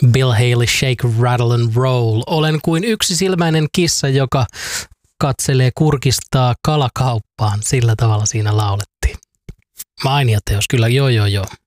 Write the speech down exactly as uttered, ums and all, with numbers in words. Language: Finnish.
Bill Haley, Shake, Rattle and Roll. Olen kuin yksisilmäinen kissa, joka katselee kurkistaa kalakauppaan. Sillä tavalla siinä laulettiin. Mainio teos, kyllä, joo joo joo.